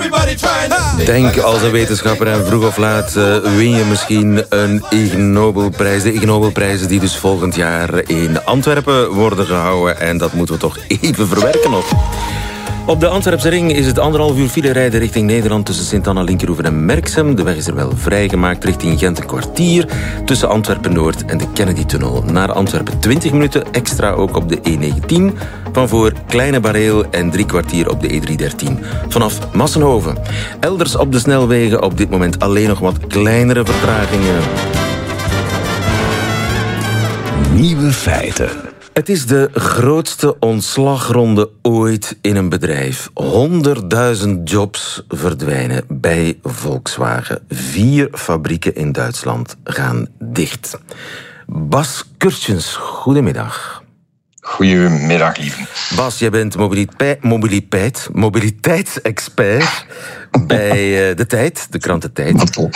Denk als een wetenschapper en vroeg of laat win je misschien een Ig Nobelprijs. De Ig Nobelprijzen die dus volgend jaar in Antwerpen worden gehouden. En dat moeten we toch even verwerken nog. Op de Antwerpse ring is het 1,5 uur file rijden richting Nederland tussen Sint-Anna, Linkeroever en Merksem. De weg is er wel vrijgemaakt richting Gent een kwartier tussen Antwerpen-Noord en de Kennedy-tunnel. Naar Antwerpen 20 minuten extra ook op de E19 van voor Kleine Bareel en 3 kwartier op de E313 vanaf Massenhoven. Elders op de snelwegen op dit moment alleen nog wat kleinere vertragingen. Nieuwe feiten. Het is de grootste ontslagronde ooit in een bedrijf. 100.000 jobs verdwijnen bij Volkswagen. 4 fabrieken in Duitsland gaan dicht. Bas Kurtjens, goedemiddag. Goedemiddag, lieve. Bas, jij bent mobiliteitsexpert bij De Tijd, de krant De Tijd. Dat klopt.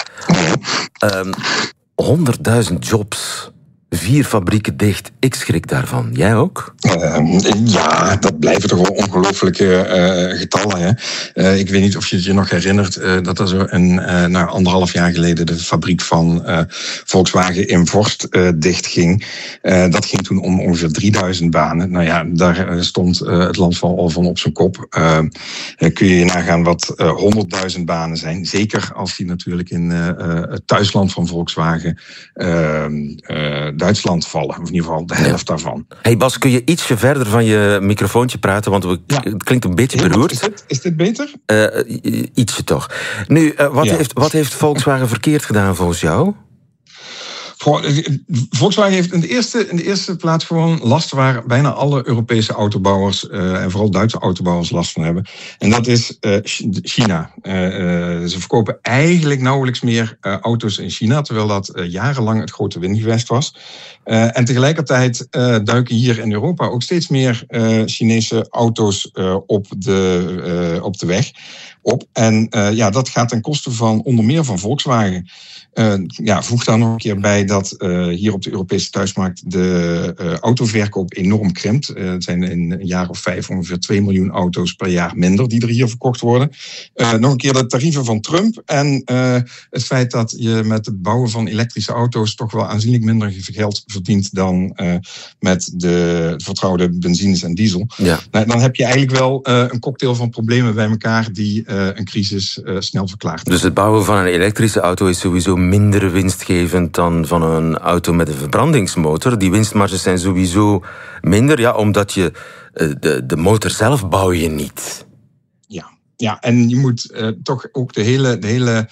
100.000 jobs. 4 fabrieken dicht. Ik schrik daarvan. Jij ook? Ja, dat blijven toch wel ongelooflijke getallen. Hè? Ik weet niet of je het je nog herinnert dat er zo na 1,5 jaar geleden de fabriek van Volkswagen in Vorst dichtging. Dat ging toen om ongeveer 3000 banen. Nou ja, daar stond het land al van op zijn kop. Kun je nagaan wat 100.000 banen zijn. Zeker als die natuurlijk in het thuisland van Volkswagen Duitsland vallen. Of in ieder geval de helft daarvan. Hey Bas, kun je ietsje verder van je microfoontje praten? Want het klinkt een beetje beroerd. Is dit beter? Ietsje toch. Nu, wat heeft Volkswagen verkeerd gedaan volgens jou? Volkswagen heeft in de eerste plaats gewoon last waar bijna alle Europese autobouwers en vooral Duitse autobouwers last van hebben. En dat is China. Ze verkopen eigenlijk nauwelijks meer auto's in China, terwijl dat jarenlang het grote wingewest was. En tegelijkertijd duiken hier in Europa ook steeds meer Chinese auto's op de weg op. En dat gaat ten koste van onder meer van Volkswagen. Voeg daar nog een keer bij dat hier op de Europese thuismarkt de autoverkoop enorm krimpt. Het zijn in een jaar of 5 ongeveer 2 miljoen auto's per jaar minder die er hier verkocht worden. Nog een keer de tarieven van Trump en het feit dat je met het bouwen van elektrische auto's toch wel aanzienlijk minder geld verdient dan met de vertrouwde benzines en diesel. Ja. Dan heb je eigenlijk wel een cocktail van problemen bij elkaar die een crisis snel verklaart. Dus het bouwen van een elektrische auto is sowieso minder winstgevend dan van een auto met een verbrandingsmotor. Die winstmarges zijn sowieso minder, omdat je de motor zelf bouw je niet. Ja, en je moet toch ook de hele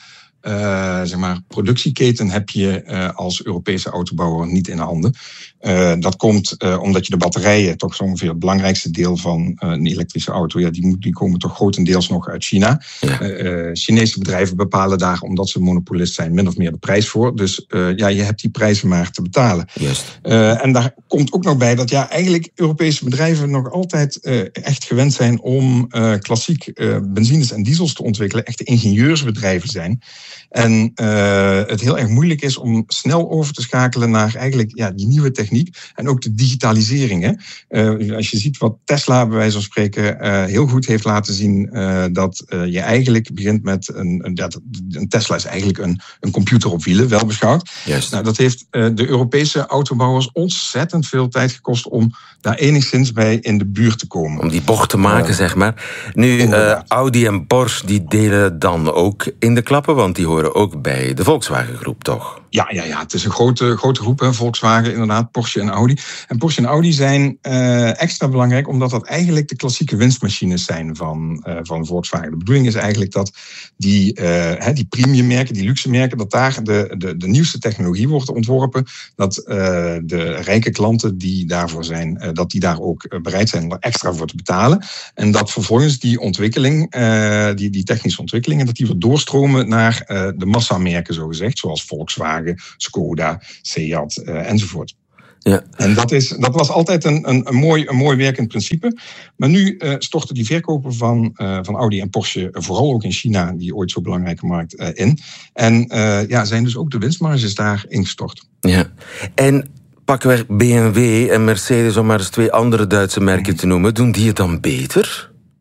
productieketen heb je als Europese autobouwer niet in handen. Dat komt omdat je de batterijen, toch zo ongeveer het belangrijkste deel van een elektrische auto, die komen toch grotendeels nog uit China. Ja. Chinese bedrijven bepalen daar, omdat ze monopolist zijn, min of meer de prijs voor. Dus je hebt die prijzen maar te betalen. En daar komt ook nog bij dat eigenlijk Europese bedrijven nog altijd echt gewend zijn om klassiek benzines en diesels te ontwikkelen. Echte ingenieursbedrijven zijn. En het heel erg moeilijk is om snel over te schakelen naar eigenlijk die nieuwe techniek. En ook de digitalisering. Hè? Als je ziet wat Tesla bij wijze van spreken heel goed heeft laten zien. Dat je eigenlijk begint met een Tesla is eigenlijk een computer op wielen, wel beschouwd. Nou, dat heeft de Europese autobouwers ontzettend veel tijd gekost om daar enigszins bij in de buurt te komen. Om die bocht te maken, zeg maar. Nu, Audi en Porsche die delen dan ook in de klappen, want die horen ook bij de Volkswagen-groep, toch? Ja, het is een grote groep, hè? Volkswagen inderdaad, Porsche en Audi. En Porsche en Audi zijn extra belangrijk, omdat dat eigenlijk de klassieke winstmachines zijn van Volkswagen. De bedoeling is eigenlijk dat die premiummerken, die luxe merken, dat daar de nieuwste technologie wordt ontworpen, dat de rijke klanten die daarvoor zijn, dat die daar ook bereid zijn om er extra voor te betalen. En dat vervolgens die ontwikkeling, die technische ontwikkelingen, dat die weer doorstromen naar de massamerken, zogezegd, zoals Volkswagen, Skoda, Seat enzovoort. Ja. En dat was altijd een mooi werkend principe. Maar nu storten die verkopen van Audi en Porsche, vooral ook in China, die ooit zo belangrijke markt, in. En zijn dus ook de winstmarges daar ingestort. Ja. En pakweg BMW en Mercedes, om maar eens 2 andere Duitse merken te noemen, doen die het dan beter?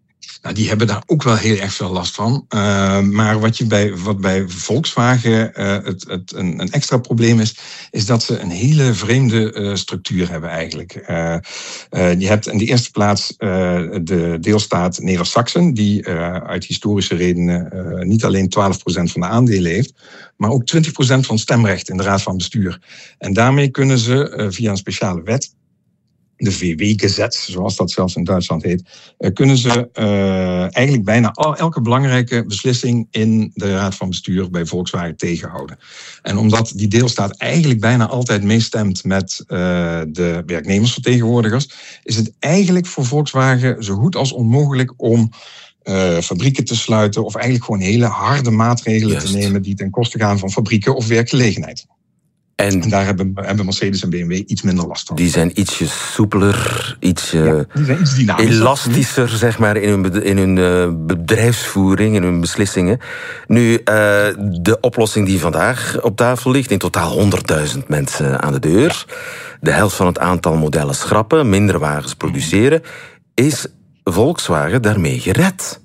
Nou, die hebben daar ook wel heel erg veel last van. Maar wat bij Volkswagen een extra probleem is dat ze een hele vreemde structuur hebben eigenlijk. Je hebt in de eerste plaats de deelstaat Neder-Saxen, die uit historische redenen niet alleen 12% van de aandelen heeft, maar ook 20% van stemrecht in de Raad van Bestuur. En daarmee kunnen ze via een speciale wet, de VW-gezet, zoals dat zelfs in Duitsland heet, kunnen ze eigenlijk bijna elke belangrijke beslissing in de Raad van Bestuur bij Volkswagen tegenhouden. En omdat die deelstaat eigenlijk bijna altijd meestemt met de werknemersvertegenwoordigers, is het eigenlijk voor Volkswagen zo goed als onmogelijk om fabrieken te sluiten of eigenlijk gewoon hele harde maatregelen te nemen die ten koste gaan van fabrieken of werkgelegenheid. En daar hebben Mercedes en BMW iets minder last van. Die zijn ietsje soepeler, die zijn iets dynamischer, elastischer, zeg maar, in hun bedrijfsvoering, in hun beslissingen. Nu, de oplossing die vandaag op tafel ligt, in totaal 100.000 mensen aan de deur. De helft van het aantal modellen schrappen, minder wagens produceren. Is Volkswagen daarmee gered?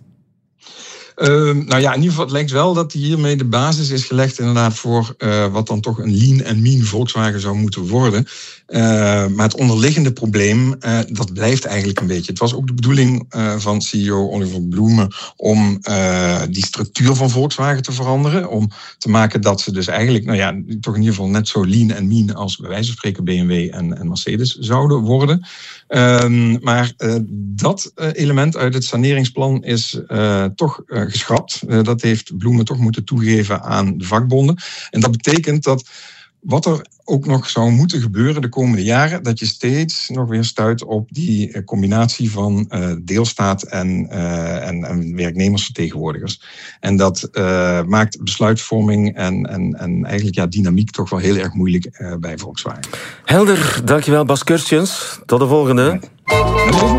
Nou ja, in ieder geval het lijkt wel dat hiermee de basis is gelegd inderdaad voor wat dan toch een lean en mean Volkswagen zou moeten worden. Maar het onderliggende probleem, dat blijft eigenlijk een beetje. Het was ook de bedoeling van CEO Oliver Blume om die structuur van Volkswagen te veranderen. Om te maken dat ze dus eigenlijk, toch in ieder geval net zo lean en mean als bij wijze van spreken BMW en Mercedes zouden worden. Maar dat element uit het saneringsplan is toch geschrapt. Dat heeft Blume toch moeten toegeven aan de vakbonden. En dat betekent dat wat er ook nog zou moeten gebeuren de komende jaren, dat je steeds nog weer stuit op die combinatie van deelstaat en werknemersvertegenwoordigers. En dat maakt besluitvorming en eigenlijk dynamiek toch wel heel erg moeilijk bij Volkswagen. Helder, dankjewel Bas Kurtjens. Tot de volgende.